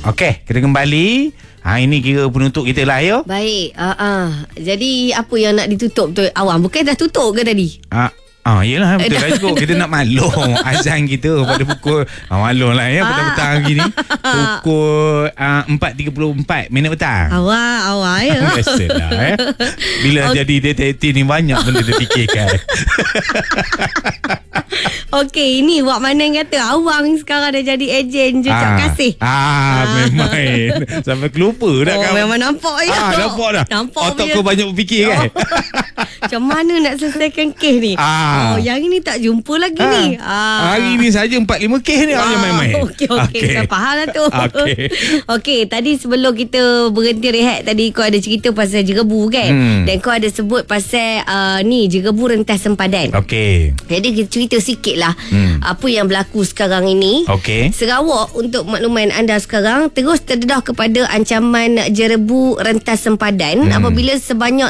Okey, kita kembali. Ini kira penutup kita lah ya. Baik. Jadi apa yang nak ditutup tu? Awang bukan dah tutup ke tadi? Yelah betul lah cukup. Kita nak maklum azan kita pada pukul maklum lah ya petang-petang hari ni pukul 4.34 minit petang. Awal ya. Biasalah ya. Bila jadi detektif ni banyak benda dia fikirkan. Okey, ini buat mana yang kata Awang sekarang dah jadi ejen jejak kasih. Main-main sampai kelupa dah kan. Memang nampak ya. Nampak dah. Otak kau banyak berfikir kan. Macam mana nak selesaikan kes ni? Yang ini tak jumpa lagi ni. Hari ni saja 4-5 kes ni yang main-main. Okey. Saya faham lah tu. Okey, tadi sebelum kita berhenti rehat tadi kau ada cerita pasal jerebu kan? Dan kau ada sebut pasal ni jerebu rentas sempadan. Okey. Jadi kita cerita sikit lah apa yang berlaku sekarang ini. Okey. Sarawak untuk makluman anda sekarang terus terdedah kepada ancaman jerebu rentas sempadan apabila sebanyak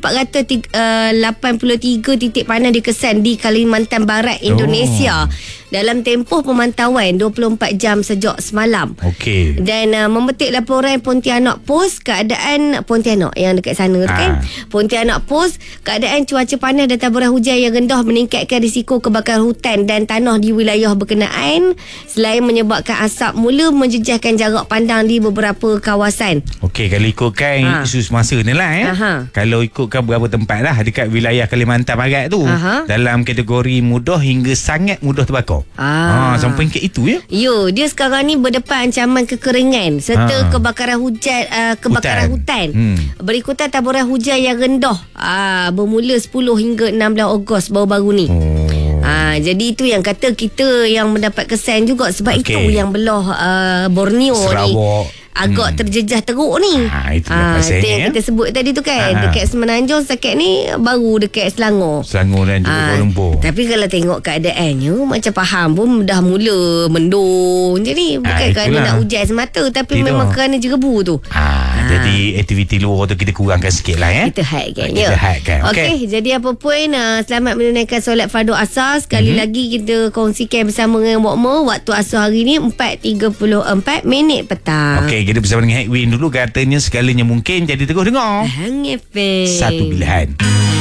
1,483 titik panas dikesan di Kalimantan Barat Indonesia dalam tempoh pemantauan 24 jam sejak semalam. Okey. Dan memetik laporan Pontianak Post, keadaan Pontianak yang dekat sana tu kan. Pontianak Post, keadaan cuaca panas dan taburan hujan yang rendah meningkatkan risiko kebakaran hutan dan tanah di wilayah berkenaan selain menyebabkan asap mula menjejaskan jarak pandang di beberapa kawasan. Okey, kalau ikutkan isu semasa ni lah kalau ikutkan beberapa tempat lah dekat wilayah Kalimantan Barat tu dalam kategori mudah hingga sangat mudah terbakar. Sampai ke itu ya. Dia sekarang ni berdepan ancaman kekeringan serta kebakaran hutan. Berikutan taburan hujan yang rendah bermula 10 hingga 16 Ogos baru-baru ni. Jadi itu yang kata kita yang mendapat kesan juga sebab itu yang belah Borneo Sarawak ni agak terjejah teruk ni. Itu yang kita sebut tadi tu kan. Dekat Semenanjung setakat ni baru dekat Selangor dan juga Kuala Lumpur. Tapi kalau tengok keadaannya macam faham pun dah mula mendung. Jadi bukan kerana nak hujan semata tapi memang kerana jerebu tu. Jadi aktiviti luar tu kita kurangkan sikit lah ya. Kita hadkan. Okey, jadi apa pun selamat menunaikan solat fardu asar. Sekali lagi kita kongsikan bersama dengan Mokmo. Waktu asar hari ni 4.34 minit petang. Okey, kita bersama dengan Edwin dulu. Katanya segalanya mungkin. Jadi terus dengar Hang FM. Satu pilihan.